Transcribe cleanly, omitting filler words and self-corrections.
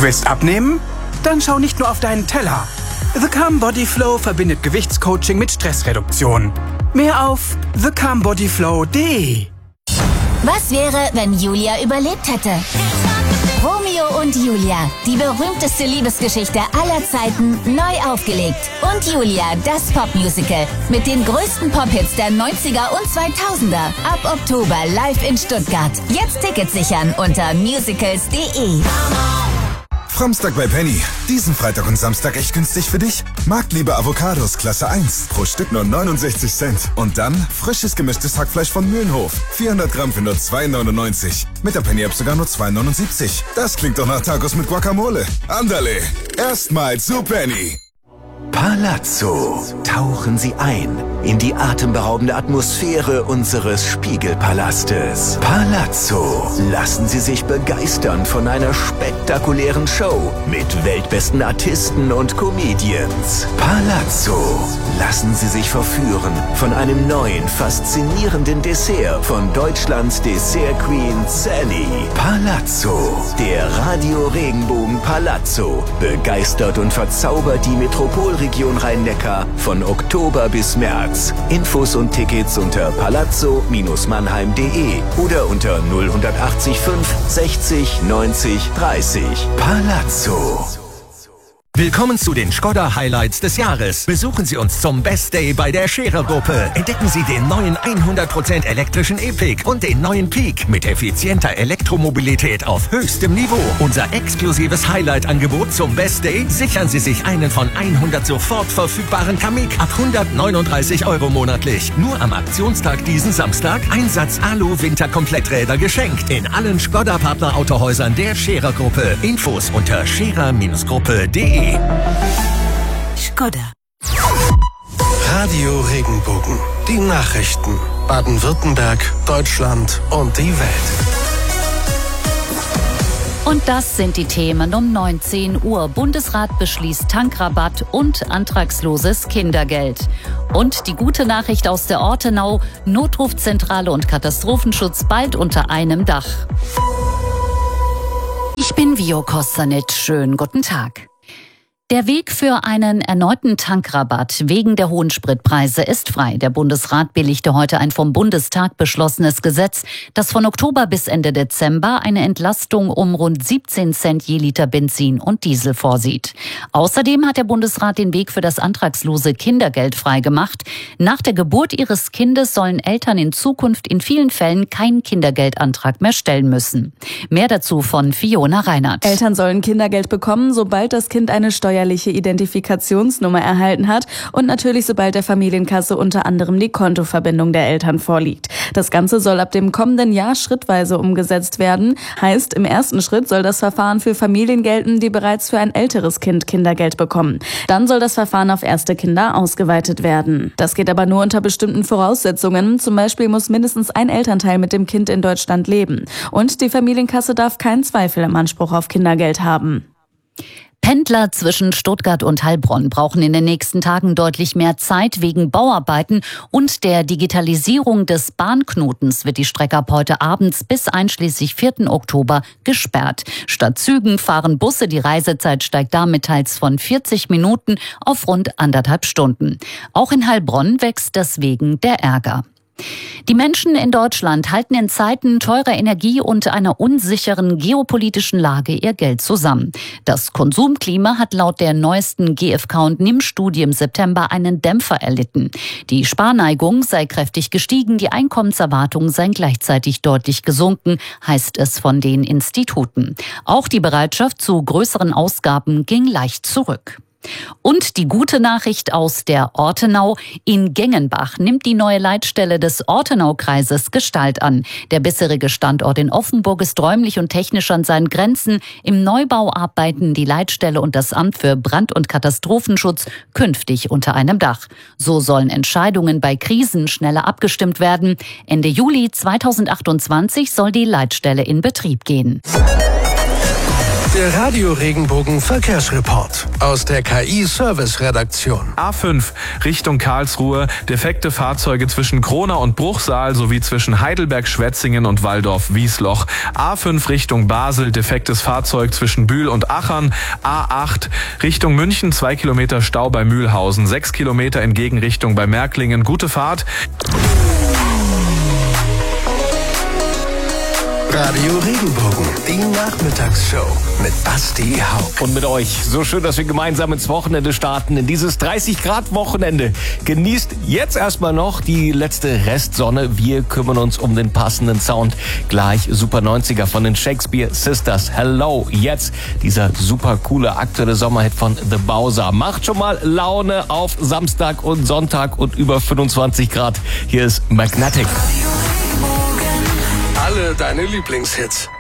willst abnehmen? Dann schau nicht nur auf deinen Teller. The Calm Body Flow verbindet Gewichtscoaching mit Stressreduktion. Mehr auf thecalmbodyflow.de. Was wäre, wenn Julia überlebt hätte? Romeo und Julia, die berühmteste Liebesgeschichte aller Zeiten, neu aufgelegt. Und Julia, das Popmusical mit den größten Pophits der 90er und 2000er. Ab Oktober live in Stuttgart. Jetzt Tickets sichern unter musicals.de. Framstag bei Penny. Diesen Freitag und Samstag echt günstig für dich. Marktliebe Avocados Klasse 1. Pro Stück nur 69 Cent. Und dann frisches gemischtes Hackfleisch von Mühlenhof. 400 Gramm für nur 2,99. Mit der Penny-App sogar nur 2,79. Das klingt doch nach Tacos mit Guacamole. Andale. Erstmal zu Penny. Palazzo. Tauchen Sie ein in die atemberaubende Atmosphäre unseres Spiegelpalastes. Palazzo. Lassen Sie sich begeistern von einer spektakulären Show mit weltbesten Artisten und Comedians. Palazzo. Lassen Sie sich verführen von einem neuen, faszinierenden Dessert von Deutschlands Dessert Queen Sally. Palazzo. Der Radio Regenbogen Palazzo begeistert und verzaubert die Metropolregion Rhein-Neckar von Oktober bis März. Infos und Tickets unter palazzo-mannheim.de oder unter 0185 60 90 30. Palazzo. Willkommen zu den Škoda Highlights des Jahres. Besuchen Sie uns zum Best Day bei der Scherer Gruppe. Entdecken Sie den neuen 100% elektrischen E-Pick und den neuen Peak mit effizienter Elektromobilität auf höchstem Niveau. Unser exklusives Highlight-Angebot zum Best Day: sichern Sie sich einen von 100 sofort verfügbaren Kamiq ab 139 € monatlich. Nur am Aktionstag diesen Samstag Einsatz Alu-Winter-Kompletträder geschenkt in allen Škoda-Partner-Autohäusern der Scherer Gruppe. Infos unter scherer-gruppe.de. Škoda. Radio Regenbogen. Die Nachrichten. Baden-Württemberg, Deutschland und die Welt. Und das sind die Themen um 19 Uhr. Bundesrat beschließt Tankrabatt und antragsloses Kindergeld. Und die gute Nachricht aus der Ortenau: Notrufzentrale und Katastrophenschutz bald unter einem Dach. Ich bin Vio Kostanic. Schönen guten Tag. Der Weg für einen erneuten Tankrabatt wegen der hohen Spritpreise ist frei. Der Bundesrat billigte heute ein vom Bundestag beschlossenes Gesetz, das von Oktober bis Ende Dezember eine Entlastung um rund 17 Cent je Liter Benzin und Diesel vorsieht. Außerdem hat der Bundesrat den Weg für das antragslose Kindergeld freigemacht. Nach der Geburt ihres Kindes sollen Eltern in Zukunft in vielen Fällen keinen Kindergeldantrag mehr stellen müssen. Mehr dazu von Fiona Reinhardt. Eltern sollen Kindergeld bekommen, sobald das Kind eine steuerliche Identifikationsnummer erhalten hat und natürlich sobald der Familienkasse unter anderem die Kontoverbindung der Eltern vorliegt. Das Ganze soll ab dem kommenden Jahr schrittweise umgesetzt werden. Heißt, im ersten Schritt soll das Verfahren für Familien gelten, die bereits für ein älteres Kind Kindergeld bekommen. Dann soll das Verfahren auf erste Kinder ausgeweitet werden. Das geht aber nur unter bestimmten Voraussetzungen. Zum Beispiel muss mindestens ein Elternteil mit dem Kind in Deutschland leben. Und die Familienkasse darf keinen Zweifel im Anspruch auf Kindergeld haben. Pendler zwischen Stuttgart und Heilbronn brauchen in den nächsten Tagen deutlich mehr Zeit. Wegen Bauarbeiten und der Digitalisierung des Bahnknotens wird die Strecke ab heute abends bis einschließlich 4. Oktober gesperrt. Statt Zügen fahren Busse. Die Reisezeit steigt damit teils von 40 Minuten auf rund 1,5 Stunden. Auch in Heilbronn wächst deswegen der Ärger. Die Menschen in Deutschland halten in Zeiten teurer Energie und einer unsicheren geopolitischen Lage ihr Geld zusammen. Das Konsumklima hat laut der neuesten GfK und NIM-Studie im September einen Dämpfer erlitten. Die Sparneigung sei kräftig gestiegen, die Einkommenserwartungen seien gleichzeitig deutlich gesunken, heißt es von den Instituten. Auch die Bereitschaft zu größeren Ausgaben ging leicht zurück. Und die gute Nachricht aus der Ortenau: In Gengenbach nimmt die neue Leitstelle des Ortenau-Kreises Gestalt an. Der bisherige Standort in Offenburg ist räumlich und technisch an seinen Grenzen. Im Neubau arbeiten die Leitstelle und das Amt für Brand- und Katastrophenschutz künftig unter einem Dach. So sollen Entscheidungen bei Krisen schneller abgestimmt werden. Ende Juli 2028 soll die Leitstelle in Betrieb gehen. Der Radio-Regenbogen Verkehrsreport aus der KI-Service-Redaktion. A5 Richtung Karlsruhe, defekte Fahrzeuge zwischen Krona und Bruchsal sowie zwischen Heidelberg-Schwetzingen und Walldorf-Wiesloch. A5 Richtung Basel, defektes Fahrzeug zwischen Bühl und Achern. A8 Richtung München, 2 Kilometer Stau bei Mühlhausen, 6 Kilometer in Gegenrichtung bei Märklingen. Gute Fahrt. Radio Regenbogen, die Nachmittagsshow mit Basti Hauck. Und mit euch. So schön, dass wir gemeinsam ins Wochenende starten, in dieses 30-Grad-Wochenende. Genießt jetzt erstmal noch die letzte Restsonne. Wir kümmern uns um den passenden Sound. Gleich Super 90er von den Shakespeare Sisters. Hello, jetzt dieser super coole aktuelle Sommerhit von The Bowser. Macht schon mal Laune auf Samstag und Sonntag und über 25 Grad. Hier ist Magnetic. Alle deine Lieblingshits.